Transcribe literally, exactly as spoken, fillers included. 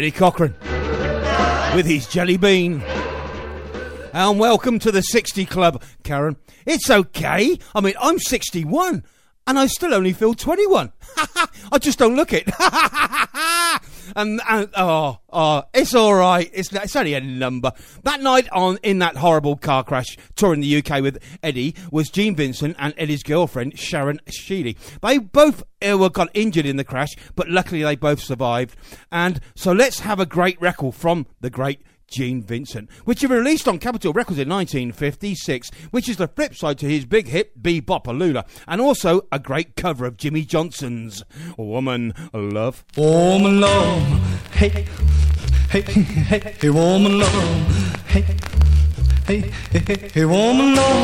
Eddie Cochran with his Jelly Bean. And welcome to the sixty Club, Karen. It's okay. I mean, I'm sixty-one and I still only feel twenty-one. I just don't look it. and, and oh, oh, it's all right. It's it's only a number. That night on in that horrible car crash touring the U K with Eddie was Gene Vincent and Eddie's girlfriend Sharon Sheely. They both uh, were got injured in the crash, but luckily they both survived. And so let's have a great record from the great Gene Vincent, which he released on Capitol Records in nineteen fifty-six, which is the flip side to his big hit Bebopalula, and also a great cover of Jimmy Johnson's Woman Love. Woman love, hey, hey, hey, hey, woman love, hey, hey, hey, hey, woman love.